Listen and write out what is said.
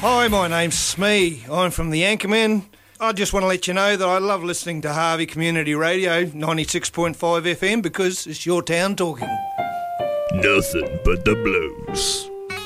Hi, my name's Smee. I'm from the Anchorman. I just want to let you know that I love listening to Harvey Community Radio 96.5 FM because it's your town talking. Nothing but the blues.